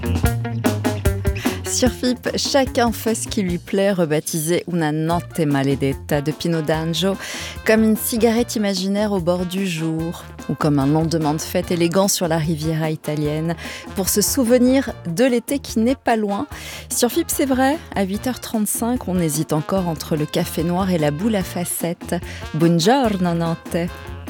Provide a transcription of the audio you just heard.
Sur FIP, chacun fait ce qui lui plaît, rebaptisé Una notte maledetta de Pino D'Angio, comme une cigarette imaginaire au bord du jour, ou comme un lendemain de fête élégant sur la Riviera italienne, pour se souvenir de l'été qui n'est pas loin. Sur FIP, c'est vrai, à 8h35, on hésite encore entre le café noir et la boule à facettes. Buongiorno notte.